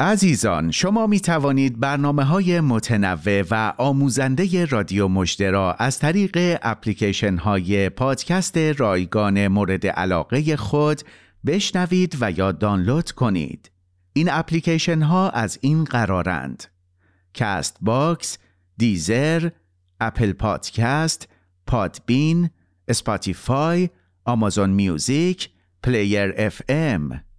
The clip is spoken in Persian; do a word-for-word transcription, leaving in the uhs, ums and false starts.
عزیزان، شما می توانید برنامه‌های متنوع و آموزنده رادیو مژده را از طریق اپلیکیشن‌های پادکست رایگان مورد علاقه خود بشنوید و یا دانلود کنید. این اپلیکیشن‌ها از این قرارند: کست باکس، دیزر، اپل پادکست، پادبین، اسپاتیفای، آمازون میوزیک، پلیر اف ام.